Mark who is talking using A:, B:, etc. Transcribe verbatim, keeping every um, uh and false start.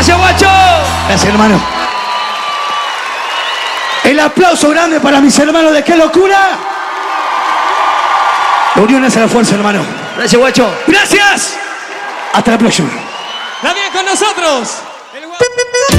A: Gracias, guacho.
B: Gracias, hermano. El aplauso grande para mis hermanos de Qué Locura. La unión hace la fuerza, hermano.
A: Gracias, guacho.
B: Gracias. Hasta la próxima.
C: También con nosotros.